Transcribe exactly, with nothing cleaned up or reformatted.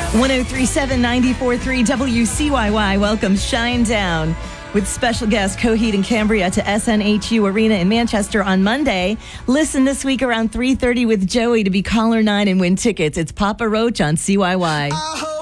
one oh three point seven, ninety-four point three W C Y Y welcomes Shinedown with special guest Coheed and Cambria to S N H U Arena in Manchester on Monday. Listen this week around three thirty with Joey to be caller nine and win tickets. It's Papa Roach on C Y Y.